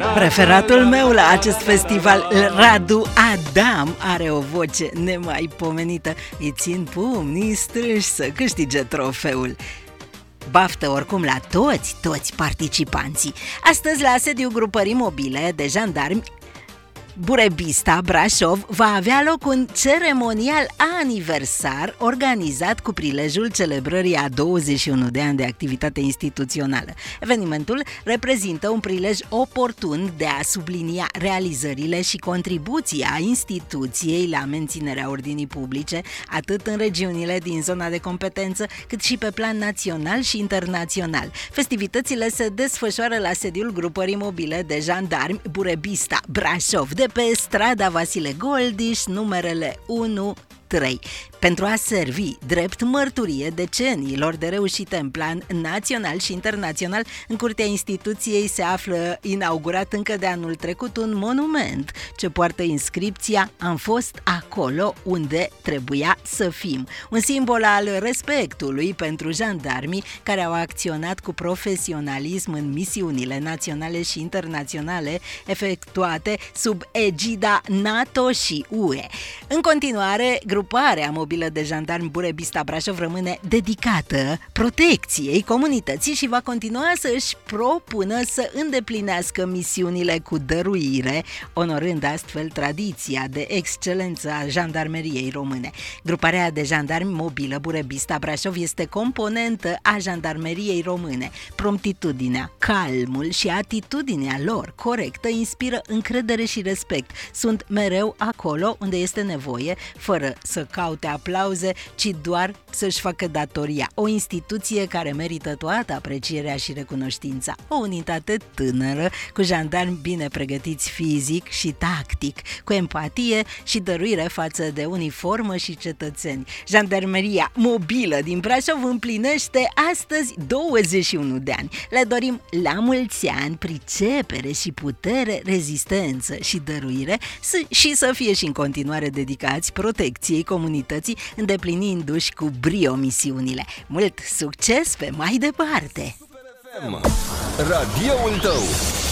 Preferatul meu la acest festival, Radu Adam, are o voce nemaipomenită. Îi țin pumnii strânși să câștige trofeul. Baftă oricum la toți participanții. Astăzi, la sediul grupării mobile de jandarmi Burebista, Brașov, va avea loc un ceremonial aniversar organizat cu prilejul celebrării a 21 de ani de activitate instituțională. Evenimentul reprezintă un prilej oportun de a sublinia realizările și contribuția instituției la menținerea ordinii publice, atât în regiunile din zona de competență, cât și pe plan național și internațional. Festivitățile se desfășoară la sediul grupării mobile de jandarmi Burebista, Brașov, de pe strada Vasile Goldiș, numerele 1-3, pentru a servi drept mărturie deceniilor de reușite în plan național și internațional. În curtea instituției se află inaugurat încă de anul trecut un monument ce poartă inscripția "Am fost acolo unde trebuia să fim", un simbol al respectului pentru jandarmii care au acționat cu profesionalism în misiunile naționale și internaționale efectuate sub egida NATO și UE. În continuare, gruparea mobilă de jandarmi Burebista Brașov rămâne dedicată protecției comunității și va continua să își propună să îndeplinească misiunile cu dăruire, onorând astfel tradiția de excelență a jandarmeriei române. Gruparea de jandarmi mobilă Burebista Brașov este componentă a jandarmeriei române. Promptitudinea, calmul și atitudinea lor corectă inspiră încredere și respect. Sunt mereu acolo unde este nevoie, fără să caute aplauze, ci doar să-și facă datoria. O instituție care merită toată aprecierea și recunoștința. O unitate tânără, cu jandarmi bine pregătiți fizic și tactic, cu empatie și dăruire față de uniformă și cetățeni. Jandarmeria mobilă din Brașov împlinește astăzi 21 de ani. Le dorim la mulți ani pricepere și putere, rezistență și dăruire și să fie și în continuare dedicați protecției comunității, îndeplinindu-și cu brio misiunile. Mult succes pe mai departe! Radioul tău!